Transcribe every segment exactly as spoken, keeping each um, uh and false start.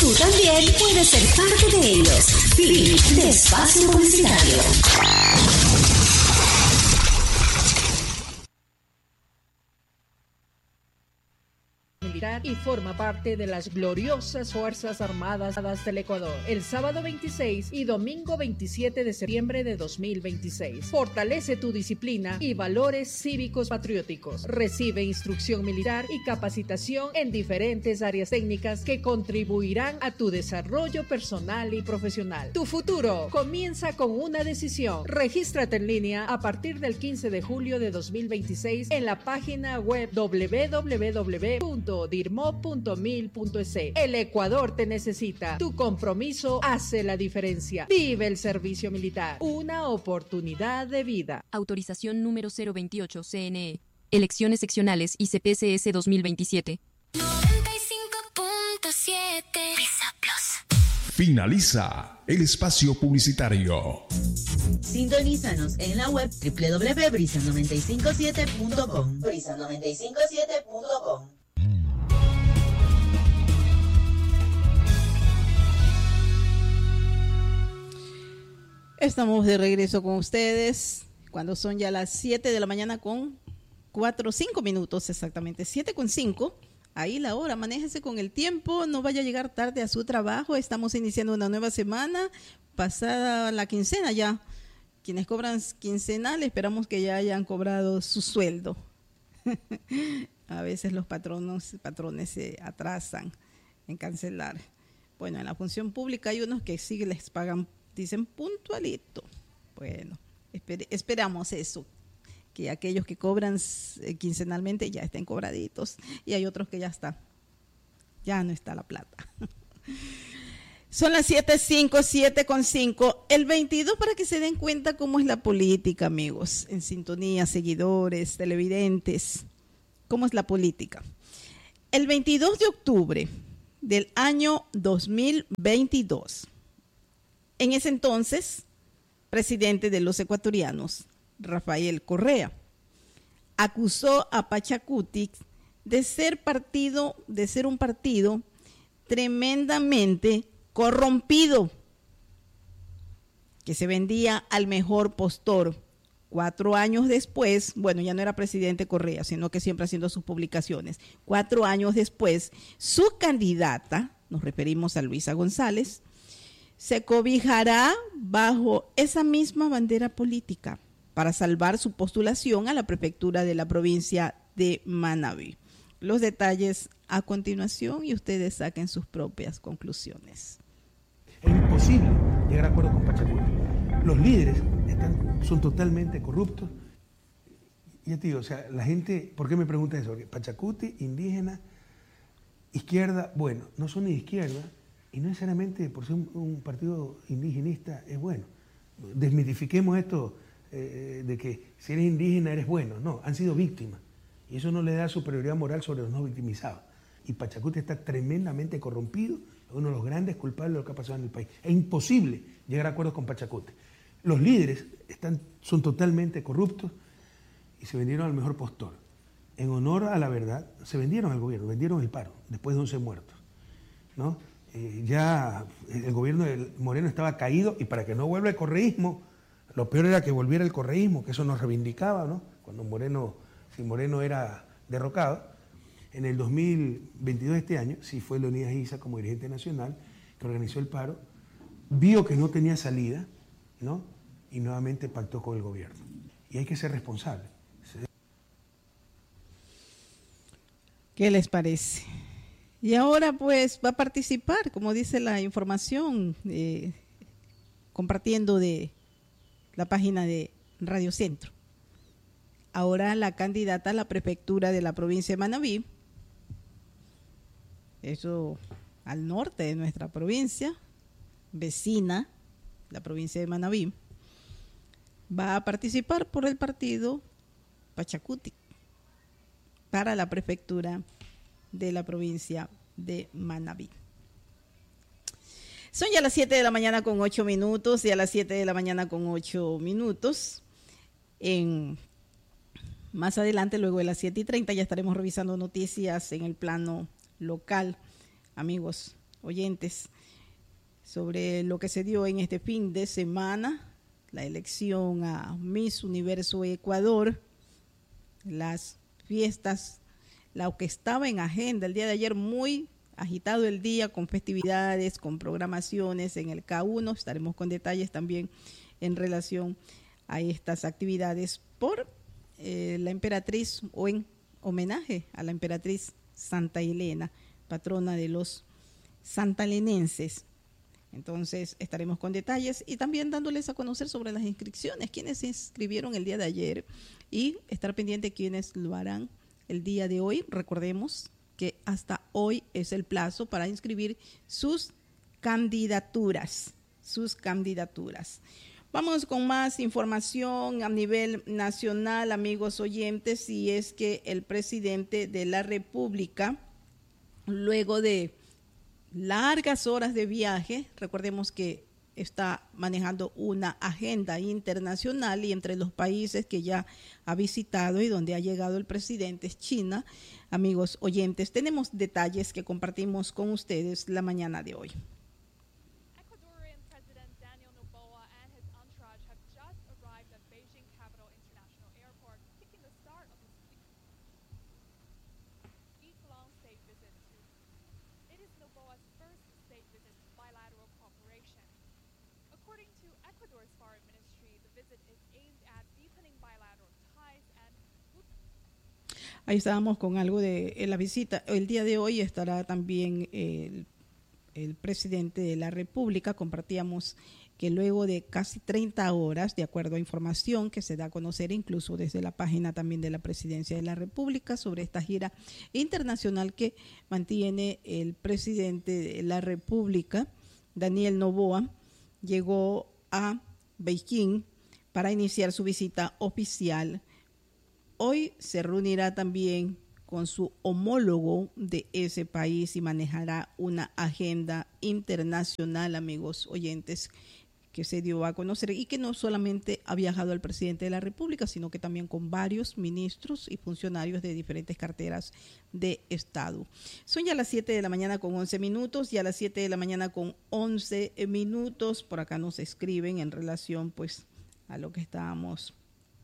Tú también puedes ser parte de ellos. Fin de espacio publicitario. Y forma parte de las gloriosas Fuerzas Armadas del Ecuador. El sábado veintiséis y domingo veintisiete de septiembre de dos mil veintiséis. Fortalece tu disciplina y valores cívicos patrióticos. Recibe instrucción militar y capacitación en diferentes áreas técnicas que contribuirán a tu desarrollo personal y profesional. Tu futuro comienza con una decisión. Regístrate en línea a partir del quince de julio de dos mil veintiséis en la página web doble u doble u doble u punto dirmo punto mil punto es. El Ecuador te necesita. Tu compromiso hace la diferencia. Vive el servicio militar. Una oportunidad de vida. Autorización número cero veintiocho C N E. Elecciones seccionales I C P C S dos mil veintisiete. noventa y cinco punto siete Brisa Plus. Finaliza el espacio publicitario. Sintonízanos en la web doble u doble u doble u punto brisa noventa y cinco siete punto com. brisa noventa y cinco siete punto com. Estamos de regreso con ustedes cuando son ya las siete de la mañana con cuatro, cinco minutos exactamente, siete con cinco. Ahí la hora, manéjese con el tiempo, no vaya a llegar tarde a su trabajo. Estamos iniciando una nueva semana, pasada la quincena ya. Quienes cobran quincenal, esperamos que ya hayan cobrado su sueldo. A veces los patronos, patrones se atrasan en cancelar. Bueno, en la función pública hay unos que sí les pagan, dicen puntualito. Bueno, esper- esperamos eso, que aquellos que cobran eh, quincenalmente ya estén cobraditos, y hay otros que ya está, ya no está la plata. Son las siete cinco, siete con cinco, el veintidós, para que se den cuenta cómo es la política, amigos, en sintonía, seguidores, televidentes, cómo es la política. El veintidós de octubre del año dos mil veintidós, en ese entonces, presidente de los ecuatorianos, Rafael Correa, acusó a Pachacuti de ser partido, de ser un partido tremendamente corrompido, que se vendía al mejor postor. Cuatro años después, bueno, ya no era presidente Correa, sino que siempre haciendo sus publicaciones. Cuatro años después, su candidata, nos referimos a Luisa González, se cobijará bajo esa misma bandera política para salvar su postulación a la prefectura de la provincia de Manabí. Los detalles a continuación y ustedes saquen sus propias conclusiones. Es imposible llegar a acuerdo con Pachacuti. Los líderes están, son totalmente corruptos. Ya te digo, o sea, la gente, ¿por qué me pregunta eso? Porque Pachacuti, indígena, izquierda, bueno, no son ni de izquierda, y no necesariamente por ser un, un partido indigenista es bueno. Desmitifiquemos esto eh, de que si eres indígena eres bueno. No, han sido víctimas. Y eso no le da superioridad moral sobre los no victimizados. Y Pachacuti está tremendamente corrompido, es uno de los grandes culpables de lo que ha pasado en el país. Es imposible llegar a acuerdos con Pachacuti. Los líderes están, son totalmente corruptos y se vendieron al mejor postor. En honor a la verdad, se vendieron al gobierno, vendieron el paro, después de once muertos, ¿no? Eh, ya el gobierno de Moreno estaba caído, y para que no vuelva el correísmo, lo peor era que volviera el correísmo, que eso nos reivindicaba, ¿no? Cuando Moreno, si Moreno era derrocado. En el dos mil veintidós, este año, sí fue Leonidas Issa como dirigente nacional, que organizó el paro, vio que no tenía salida, ¿no? Y nuevamente pactó con el gobierno. Y hay que ser responsable. ¿Qué les parece? Y ahora pues va a participar, como dice la información, eh, compartiendo de la página de Radio Centro. Ahora la candidata a la prefectura de la provincia de Manabí, eso al norte de nuestra provincia, vecina, la provincia de Manabí, va a participar por el partido Pachacuti para la prefectura de la provincia de Manabí. Son ya las siete de la mañana con ocho minutos, y a las siete de la mañana con ocho minutos, en, más adelante, luego de las siete y treinta, ya estaremos revisando noticias en el plano local. Amigos, oyentes, sobre lo que se dio en este fin de semana, la elección a Miss Universo Ecuador, las fiestas, lo que estaba en agenda el día de ayer, muy agitado el día, con festividades, con programaciones en el K uno. Estaremos con detalles también en relación a estas actividades por eh, la emperatriz, o en homenaje a la emperatriz Santa Elena, patrona de los santalenenses. Entonces estaremos con detalles y también dándoles a conocer sobre las inscripciones, quienes se inscribieron el día de ayer, y estar pendiente quienes lo harán el día de hoy. Recordemos que hasta hoy es el plazo para inscribir sus candidaturas, sus candidaturas. Vamos con más información a nivel nacional, amigos oyentes, y es que el presidente de la República, luego de largas horas de viaje, recordemos que está manejando una agenda internacional, y entre los países que ya ha visitado y donde ha llegado el presidente es China. Amigos oyentes, tenemos detalles que compartimos con ustedes la mañana de hoy. Ahí estábamos con algo de la visita. El día de hoy estará también el, el presidente de la República. Compartíamos que luego de casi treinta horas, de acuerdo a información que se da a conocer incluso desde la página también de la Presidencia de la República, sobre esta gira internacional que mantiene el presidente de la República, Daniel Noboa, llegó a Beijing para iniciar su visita oficial. Hoy se reunirá también con su homólogo de ese país y manejará una agenda internacional, amigos oyentes, que se dio a conocer, y que no solamente ha viajado el presidente de la República, sino que también con varios ministros y funcionarios de diferentes carteras de Estado. Son ya las siete de la mañana con once minutos, ya las siete de la mañana con once minutos. Por acá nos escriben en relación pues a lo que estábamos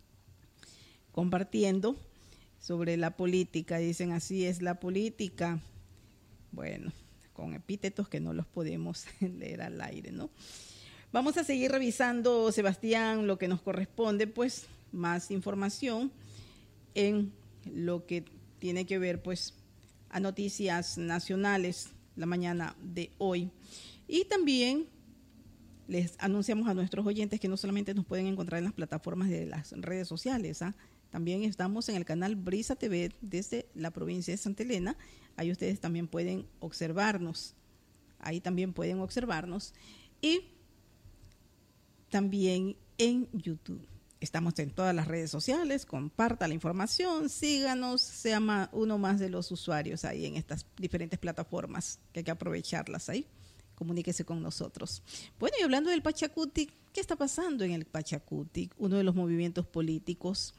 compartiendo sobre la política. Dicen, así es la política. Bueno, con epítetos que no los podemos leer al aire, ¿no? Vamos a seguir revisando, Sebastián, lo que nos corresponde, pues más información en lo que tiene que ver pues a noticias nacionales la mañana de hoy. Y también les anunciamos a nuestros oyentes que no solamente nos pueden encontrar en las plataformas de las redes sociales, ¿ah? También estamos en el canal Brisa T V desde la provincia de Santa Elena. Ahí ustedes también pueden observarnos. Ahí también pueden observarnos. Y también en YouTube. Estamos en todas las redes sociales. Comparta la información, síganos, sea más, uno más de los usuarios ahí en estas diferentes plataformas, que hay que aprovecharlas ahí. Comuníquese con nosotros. Bueno, y hablando del Pachakutik, ¿qué está pasando en el Pachakutik? Uno de los movimientos políticos,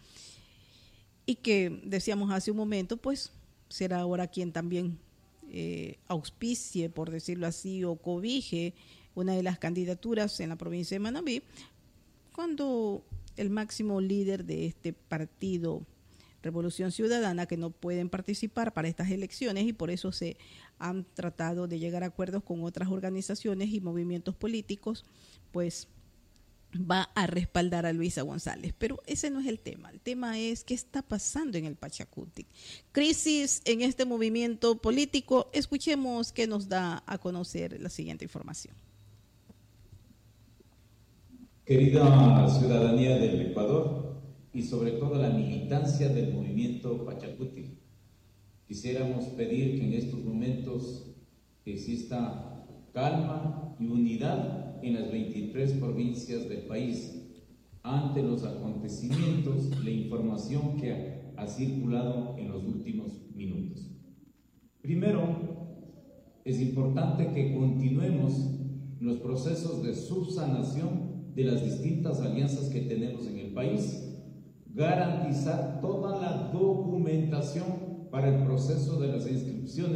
y que decíamos hace un momento, pues será ahora quien también eh, auspicie, por decirlo así, o cobije una de las candidaturas en la provincia de Manabí, cuando el máximo líder de este partido, Revolución Ciudadana, que no pueden participar para estas elecciones, y por eso se han tratado de llegar a acuerdos con otras organizaciones y movimientos políticos, pues va a respaldar a Luisa González. Pero ese no es el tema. El tema es qué está pasando en el Pachakutik. Crisis en este movimiento político. Escuchemos qué nos da a conocer la siguiente información. Querida ciudadanía del Ecuador y sobre todo la militancia del movimiento Pachakutik, quisiéramos pedir que en estos momentos exista calma y unidad en las veintitrés provincias del país ante los acontecimientos, la información que ha, ha circulado en los últimos minutos. Primero, es importante que continuemos los procesos de subsanación de las distintas alianzas que tenemos en el país, garantizar toda la documentación para el proceso de las inscripciones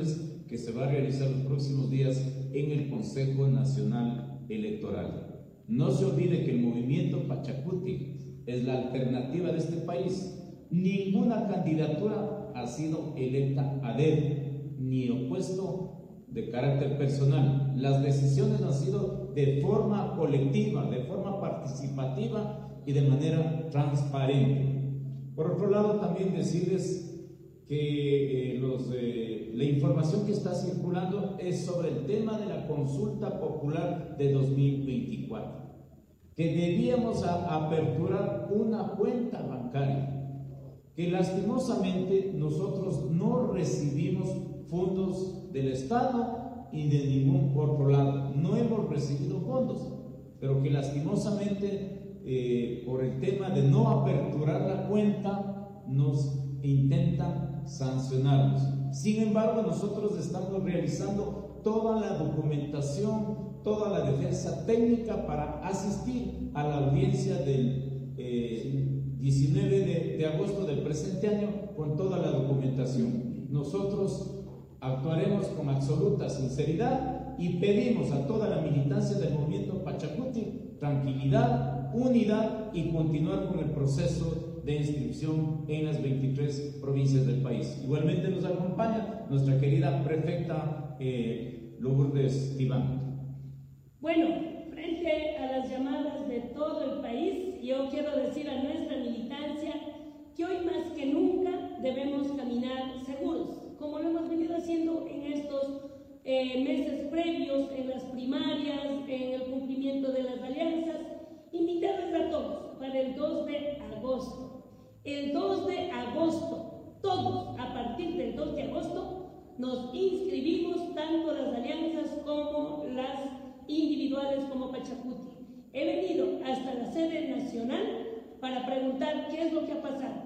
que se va a realizar los próximos días en el Consejo Nacional Electoral. No se olvide que el movimiento Pachacuti es la alternativa de este país. Ninguna candidatura ha sido electa a dedo, ni opuesto de carácter personal. Las decisiones han sido de forma colectiva, de forma participativa y de manera transparente. Por otro lado, también decirles que eh, los, eh, la información que está circulando es sobre el tema de la consulta popular de dos mil veinticuatro, que debíamos a, aperturar una cuenta bancaria, que lastimosamente nosotros no recibimos fondos del Estado y de ningún otro lado, no hemos recibido fondos, pero que lastimosamente eh, por el tema de no aperturar la cuenta nos intentan sancionarnos. Sin embargo, nosotros estamos realizando toda la documentación, toda la defensa técnica para asistir a la audiencia del eh, diecinueve de, de agosto del presente año con toda la documentación. Nosotros actuaremos con absoluta sinceridad y pedimos a toda la militancia del movimiento Pachacuti tranquilidad, unidad y continuar con el proceso de inscripción en las veintitrés provincias del país. Igualmente nos acompaña nuestra querida prefecta eh, Lourdes Tibán. Bueno, frente a las llamadas de todo el país, yo quiero decir a nuestra militancia que hoy más que nunca debemos caminar seguros, como lo hemos venido haciendo en estos eh, meses previos, en las primarias, en el cumplimiento de las alianzas. Invitarles a todos para el dos de agosto. El dos de agosto, todos, a partir del dos de agosto, nos inscribimos tanto las alianzas como las individuales como Pachacuti. He venido hasta la sede nacional para preguntar qué es lo que ha pasado.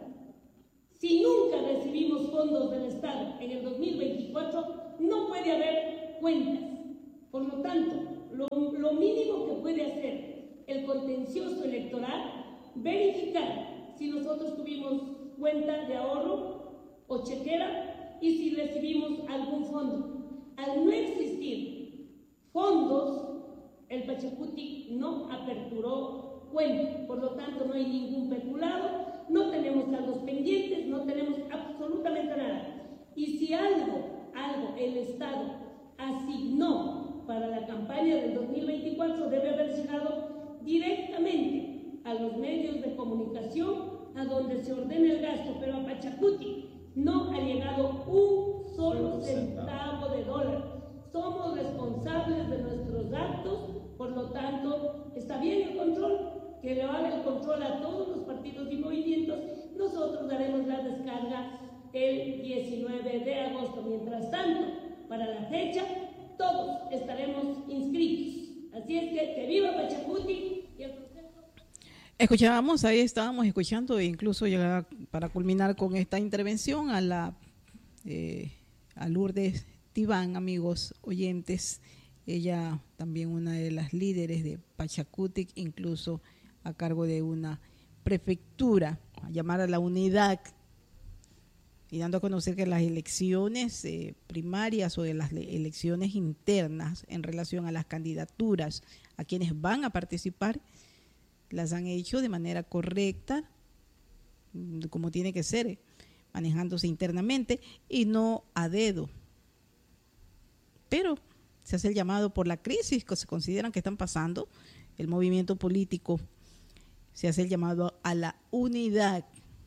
Si nunca recibimos fondos del Estado en el dos mil veinticuatro, no puede haber cuentas. Por lo tanto, lo, lo mínimo que puede hacer el contencioso electoral, verificar si nosotros tuvimos cuenta de ahorro o chequera y si recibimos algún fondo. Al no existir fondos, el Pachacuti no aperturó cuenta, por lo tanto no hay ningún peculado, no tenemos saldos pendientes, no tenemos absolutamente nada. Y si algo, algo el Estado asignó para la campaña del dos mil veinticuatro, debe haber llegado directamente a los medios de comunicación a donde se ordena el gasto, pero a Pachacuti no ha llegado un solo centavo de dólar. Somos responsables de nuestros actos, por lo tanto, está bien el control, que le haga el control a todos los partidos y movimientos. Nosotros daremos la descarga el diecinueve de agosto. Mientras tanto, para la fecha, todos estaremos inscritos. Así es que que viva Pachacuti y el proceso. Escuchábamos, ahí estábamos escuchando, e incluso ya para culminar con esta intervención, a la eh, a Lourdes Tibán, amigos oyentes. Ella también una de las líderes de Pachacuti, incluso a cargo de una prefectura, a llamar a la unidad y dando a conocer que las elecciones eh, primarias o de las elecciones internas en relación a las candidaturas a quienes van a participar, las han hecho de manera correcta, como tiene que ser, manejándose internamente y no a dedo. Pero se hace el llamado por la crisis que se consideran que están pasando, el movimiento político, se hace el llamado a la unidad,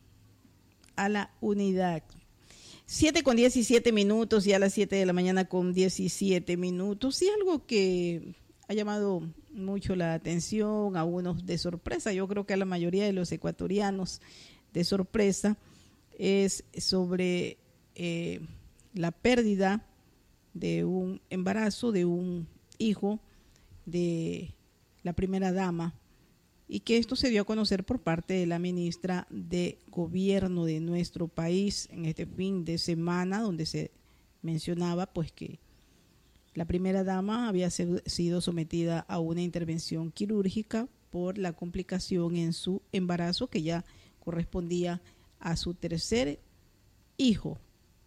a la unidad. siete con diecisiete minutos y a las siete de la mañana con diecisiete minutos. Y algo que ha llamado mucho la atención a unos de sorpresa, yo creo que a la mayoría de los ecuatorianos de sorpresa, es sobre eh, la pérdida de un embarazo de un hijo de la primera dama, y que esto se dio a conocer por parte de la ministra de Gobierno de nuestro país en este fin de semana, donde se mencionaba pues que la primera dama había sido sometida a una intervención quirúrgica por la complicación en su embarazo, que ya correspondía a su tercer hijo.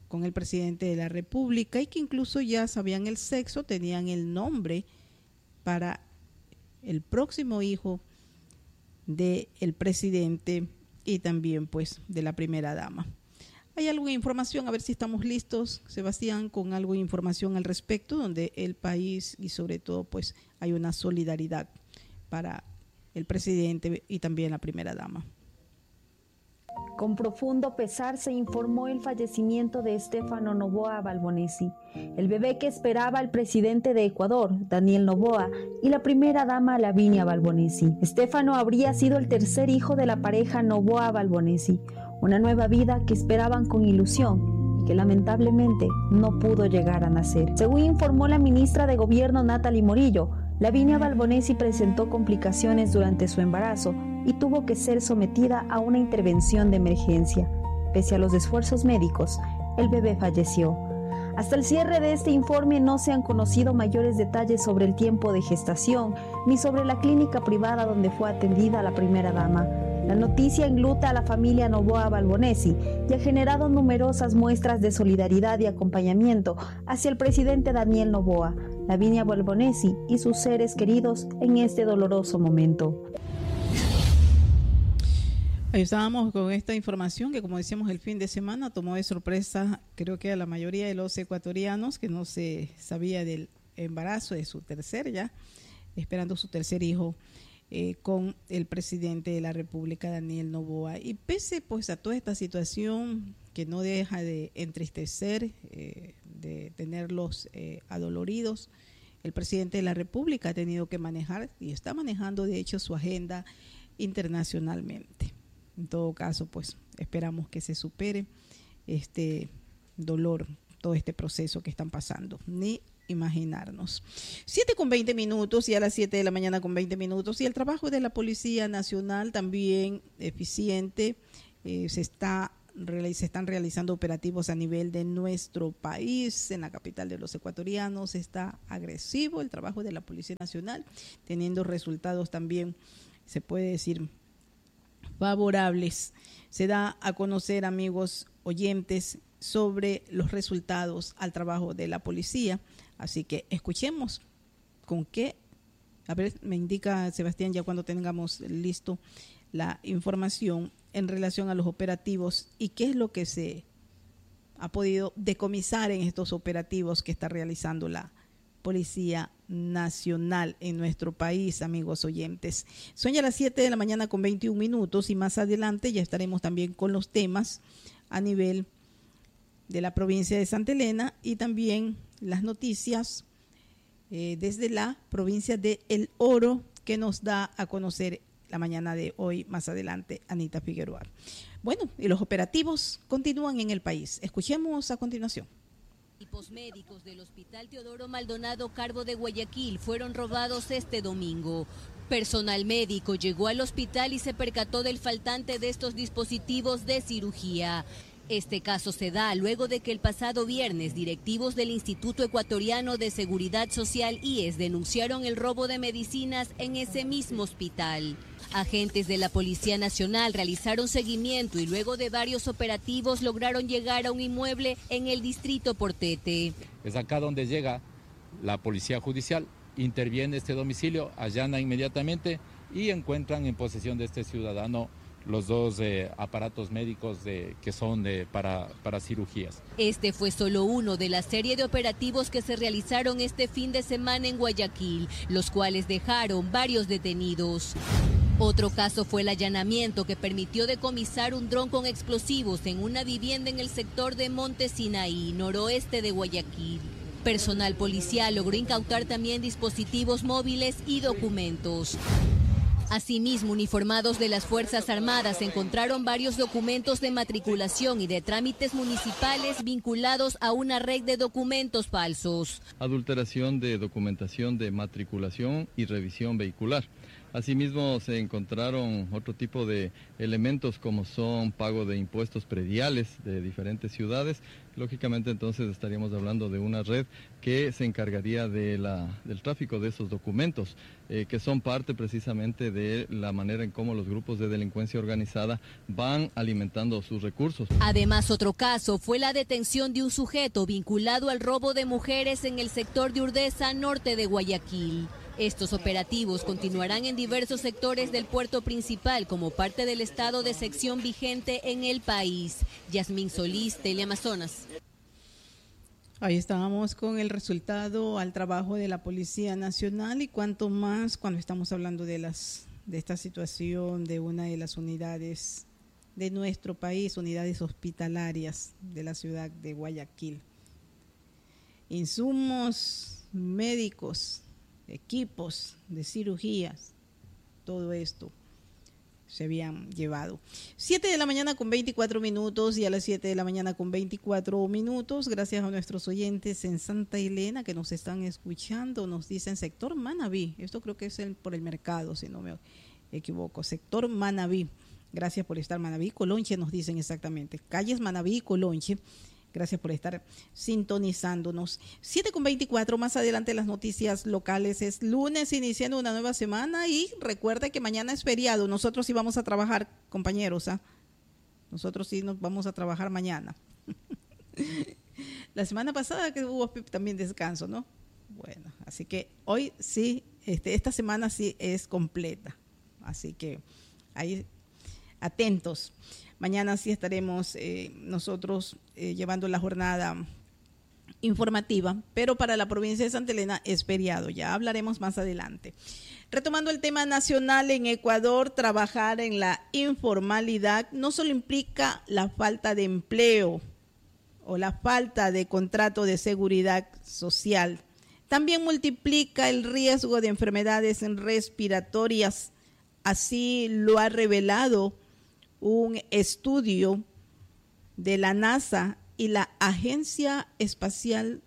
con el presidente de la República y que incluso ya sabían el sexo, tenían el nombre para el próximo hijo del presidente y también pues de la primera dama. ¿Hay alguna información? A ver si estamos listos, Sebastián, con algo de información al respecto, donde el país y sobre todo pues hay una solidaridad para el presidente y también la primera dama. Con profundo pesar se informó el fallecimiento de Stefano Noboa Balbonesi, el bebé que esperaba el presidente de Ecuador, Daniel Noboa, y la primera dama, Lavinia Balbonesi. Stefano habría sido el tercer hijo de la pareja Noboa Balbonesi, una nueva vida que esperaban con ilusión y que lamentablemente no pudo llegar a nacer. Según informó la ministra de Gobierno Natalie Morillo, Lavinia Balbonesi presentó complicaciones durante su embarazo y tuvo que ser sometida a una intervención de emergencia. Pese a los esfuerzos médicos, el bebé falleció. Hasta el cierre de este informe no se han conocido mayores detalles sobre el tiempo de gestación ni sobre la clínica privada donde fue atendida la primera dama. La noticia enluta a la familia Noboa Balbonesi y ha generado numerosas muestras de solidaridad y acompañamiento hacia el presidente Daniel Noboa, Lavinia Balbonesi y sus seres queridos en este doloroso momento. Ahí estábamos con esta información que, como decíamos, el fin de semana tomó de sorpresa, creo que a la mayoría de los ecuatorianos, que no se sabía del embarazo de su tercer ya, esperando su tercer hijo eh, con el presidente de la República, Daniel Noboa. Y pese pues a toda esta situación que no deja de entristecer, eh, de tenerlos eh, adoloridos, el presidente de la República ha tenido que manejar y está manejando de hecho su agenda internacionalmente. En todo caso, pues esperamos que se supere este dolor, todo este proceso que están pasando. Ni imaginarnos. siete con veinte minutos y a las siete de la mañana con veinte minutos. Y el trabajo de la Policía Nacional también eficiente. Eh, se está se están realizando operativos a nivel de nuestro país, en la capital de los ecuatorianos. Está agresivo el trabajo de la Policía Nacional, teniendo resultados también, se puede decir, favorables. Se da a conocer, amigos oyentes, sobre los resultados al trabajo de la policía. Así que escuchemos con qué, a ver, me indica Sebastián ya cuando tengamos listo la información en relación a los operativos y qué es lo que se ha podido decomisar en estos operativos que está realizando la Policía Nacional en nuestro país, amigos oyentes. Son ya las siete de la mañana con veintiún minutos y más adelante ya estaremos también con los temas a nivel de la provincia de Santa Elena y también las noticias eh, desde la provincia de El Oro que nos da a conocer la mañana de hoy, más adelante, Anita Figueroa. Bueno, y los operativos continúan en el país. Escuchemos a continuación. Equipos médicos del Hospital Teodoro Maldonado Carbo de Guayaquil fueron robados este domingo. Personal médico llegó al hospital y se percató del faltante de estos dispositivos de cirugía. Este caso se da luego de que el pasado viernes directivos del Instituto Ecuatoriano de Seguridad Social I E S denunciaron el robo de medicinas en ese mismo hospital. Agentes de la Policía Nacional realizaron seguimiento y luego de varios operativos lograron llegar a un inmueble en el distrito Portete. Es acá donde llega la Policía Judicial, interviene este domicilio, allana inmediatamente y encuentran en posesión de este ciudadano los dos eh, aparatos médicos de, que son de, para, para cirugías. Este fue solo uno de la serie de operativos que se realizaron este fin de semana en Guayaquil, los cuales dejaron varios detenidos. Otro caso fue el allanamiento que permitió decomisar un dron con explosivos en una vivienda en el sector de Monte Sinaí, noroeste de Guayaquil. Personal policial logró incautar también dispositivos móviles y documentos. Asimismo, uniformados de las Fuerzas Armadas encontraron varios documentos de matriculación y de trámites municipales vinculados a una red de documentos falsos. Adulteración de documentación de matriculación y revisión vehicular. Asimismo, se encontraron otro tipo de elementos como son pago de impuestos prediales de diferentes ciudades. Lógicamente, entonces estaríamos hablando de una red que se encargaría de la, del tráfico de esos documentos, eh, que son parte precisamente de la manera en cómo los grupos de delincuencia organizada van alimentando sus recursos. Además, otro caso fue la detención de un sujeto vinculado al robo de mujeres en el sector de Urdesa, norte de Guayaquil. Estos operativos continuarán en diversos sectores del puerto principal como parte del estado de sección vigente en el país. Yasmín Solís, Teleamazonas. Ahí estábamos con el resultado al trabajo de la Policía Nacional y cuanto más cuando estamos hablando de las de esta situación de una de las unidades de nuestro país, unidades hospitalarias de la ciudad de Guayaquil. Insumos médicos, equipos de cirugías, todo esto se habían llevado. siete de la mañana con veinticuatro minutos y a las siete de la mañana con veinticuatro minutos, gracias a nuestros oyentes en Santa Elena que nos están escuchando, nos dicen sector Manabí, esto creo que es el, por el mercado, si no me equivoco, sector Manabí, gracias por estar. Manabí, Colonche nos dicen exactamente, calles Manabí y Colonche. Gracias por estar sintonizándonos. siete con veinticuatro, más adelante las noticias locales. Es lunes, iniciando una nueva semana y recuerda que mañana es feriado. Nosotros sí vamos a trabajar, compañeros. ¿eh? Nosotros sí nos vamos a trabajar mañana. La semana pasada que hubo también descanso, ¿no? Bueno, así que hoy sí, este, esta semana sí es completa. Así que ahí atentos. Mañana sí estaremos eh, nosotros eh, llevando la jornada informativa, pero para la provincia de Santa Elena es feriado, ya hablaremos más adelante. Retomando el tema nacional, en Ecuador, trabajar en la informalidad no solo implica la falta de empleo o la falta de contrato de seguridad social, también multiplica el riesgo de enfermedades respiratorias, así lo ha revelado un estudio de la NASA y la Agencia Espacial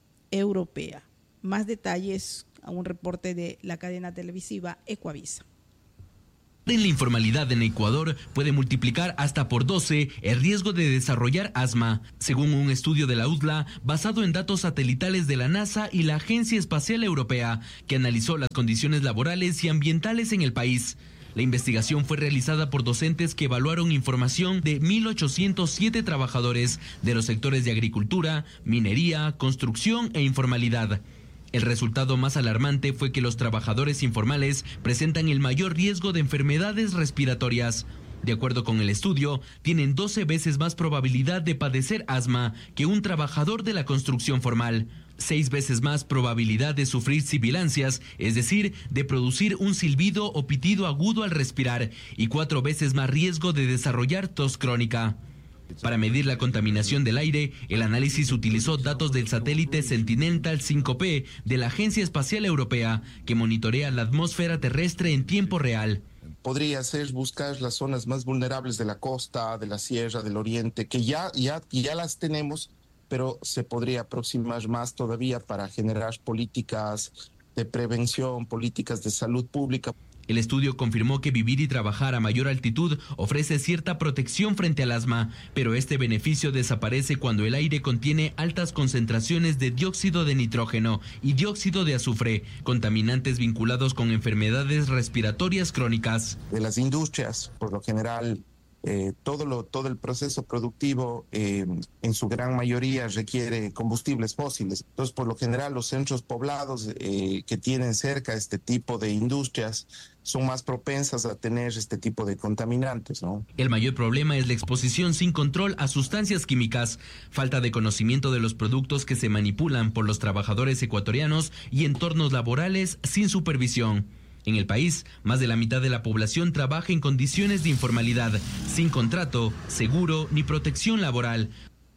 Europea. Más detalles a un reporte de la cadena televisiva Ecuavisa. En la informalidad en Ecuador puede multiplicar hasta por doce el riesgo de desarrollar asma, según un estudio de la U D L A basado en datos satelitales de la NASA y la Agencia Espacial Europea, que analizó las condiciones laborales y ambientales en el país. La investigación fue realizada por docentes que evaluaron información de mil ochocientos siete trabajadores de los sectores de agricultura, minería, construcción e informalidad. El resultado más alarmante fue que los trabajadores informales presentan el mayor riesgo de enfermedades respiratorias. De acuerdo con el estudio, tienen doce veces más probabilidad de padecer asma que un trabajador de la construcción formal. Seis veces más probabilidad de sufrir sibilancias, es decir, de producir un silbido o pitido agudo al respirar, y cuatro veces más riesgo de desarrollar tos crónica. Para medir la contaminación del aire, el análisis utilizó datos del satélite Sentinel cinco P de la Agencia Espacial Europea, que monitorea la atmósfera terrestre en tiempo real. Podría ser buscar las zonas más vulnerables de la costa, de la sierra, del oriente, que ya, ya, ya las tenemos, pero se podría aproximar más todavía para generar políticas de prevención, políticas de salud pública. El estudio confirmó que vivir y trabajar a mayor altitud ofrece cierta protección frente al asma, pero este beneficio desaparece cuando el aire contiene altas concentraciones de dióxido de nitrógeno y dióxido de azufre, contaminantes vinculados con enfermedades respiratorias crónicas. De las industrias, por lo general, Eh, todo, lo, todo el proceso productivo eh, en su gran mayoría requiere combustibles fósiles. Entonces, por lo general, los centros poblados eh, que tienen cerca este tipo de industrias son más propensas a tener este tipo de contaminantes, ¿no? El mayor problema es la exposición sin control a sustancias químicas, falta de conocimiento de los productos que se manipulan por los trabajadores ecuatorianos y entornos laborales sin supervisión. En el país, más de la mitad de la población trabaja en condiciones de informalidad, sin contrato, seguro ni protección laboral.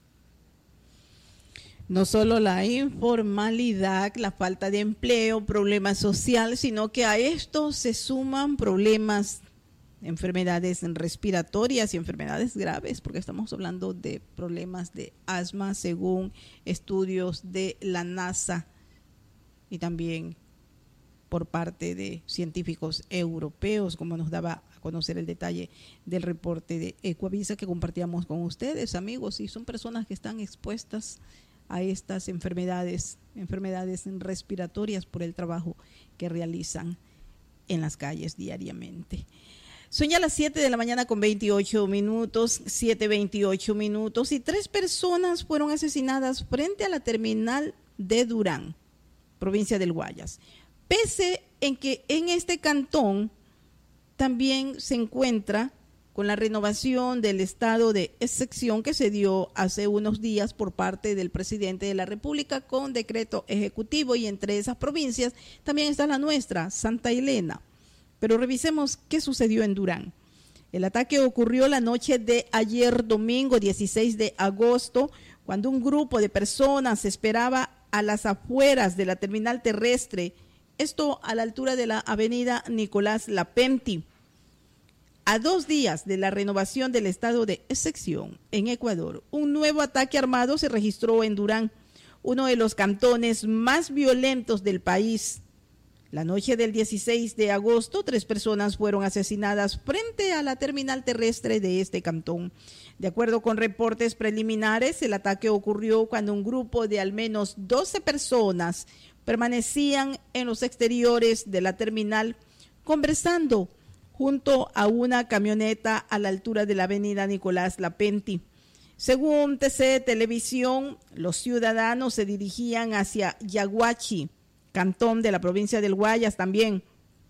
No solo la informalidad, la falta de empleo, problemas sociales, sino que a esto se suman problemas, enfermedades respiratorias y enfermedades graves, porque estamos hablando de problemas de asma según estudios de la NASA y también por parte de científicos europeos, como nos daba a conocer el detalle del reporte de Ecuavisa que compartíamos con ustedes, amigos, y son personas que están expuestas a estas enfermedades, enfermedades respiratorias por el trabajo que realizan en las calles diariamente. Son ya las siete de la mañana con veintiocho minutos, siete veintiocho minutos, y tres personas fueron asesinadas frente a la terminal de Durán, provincia del Guayas. Pese en que en este cantón también se encuentra con la renovación del estado de excepción que se dio hace unos días por parte del presidente de la República con decreto ejecutivo, y entre esas provincias también está la nuestra, Santa Elena. Pero revisemos qué sucedió en Durán. El ataque ocurrió la noche de ayer domingo dieciséis de agosto, cuando un grupo de personas esperaba a las afueras de la terminal terrestre, esto a la altura de la avenida Nicolás Lapenti. A dos días de la renovación del estado de excepción en Ecuador, un nuevo ataque armado se registró en Durán, uno de los cantones más violentos del país. La noche del dieciséis de agosto, tres personas fueron asesinadas frente a la terminal terrestre de este cantón. De acuerdo con reportes preliminares, el ataque ocurrió cuando un grupo de al menos doce personas permanecían en los exteriores de la terminal conversando junto a una camioneta a la altura de la avenida Nicolás Lapenti. Según T C Televisión, los ciudadanos se dirigían hacia Yaguachi, cantón de la provincia del Guayas también,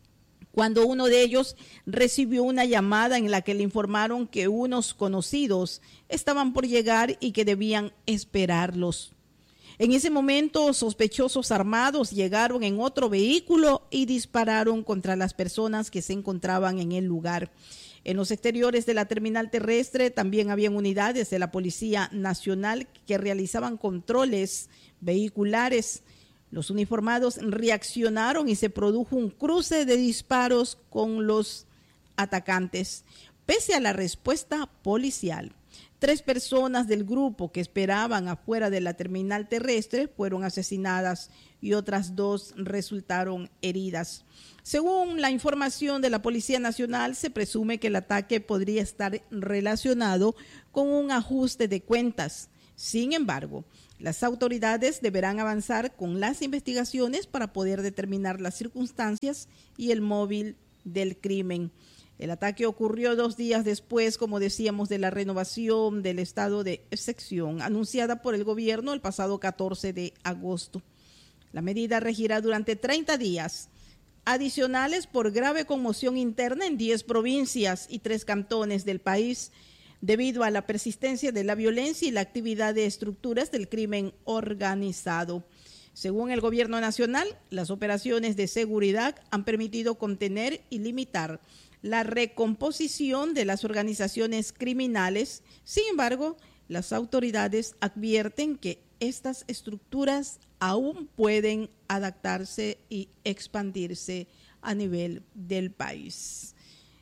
cuando uno de ellos recibió una llamada en la que le informaron que unos conocidos estaban por llegar y que debían esperarlos. En ese momento, sospechosos armados llegaron en otro vehículo y dispararon contra las personas que se encontraban en el lugar. En los exteriores de la terminal terrestre también habían unidades de la Policía Nacional que realizaban controles vehiculares. Los uniformados reaccionaron y se produjo un cruce de disparos con los atacantes. Pese a la respuesta policial, tres personas del grupo que esperaban afuera de la terminal terrestre fueron asesinadas y otras dos resultaron heridas. Según la información de la Policía Nacional, se presume que el ataque podría estar relacionado con un ajuste de cuentas. Sin embargo, las autoridades deberán avanzar con las investigaciones para poder determinar las circunstancias y el móvil del crimen. El ataque ocurrió dos días después, como decíamos, de la renovación del estado de excepción anunciada por el gobierno el pasado catorce de agosto. La medida regirá durante treinta días adicionales por grave conmoción interna en diez provincias y tres cantones del país, debido a la persistencia de la violencia y la actividad de estructuras del crimen organizado. Según el gobierno nacional, las operaciones de seguridad han permitido contener y limitar la recomposición de las organizaciones criminales. Sin embargo, las autoridades advierten que estas estructuras aún pueden adaptarse y expandirse a nivel del país.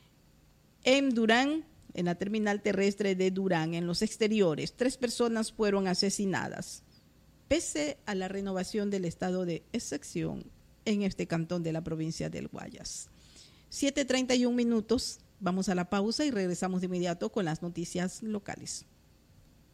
En Durán, en la terminal terrestre de Durán, en los exteriores, tres personas fueron asesinadas, pese a la renovación del estado de excepción en este cantón de la provincia del Guayas. siete treinta y un minutos, vamos a la pausa y regresamos de inmediato con las noticias locales.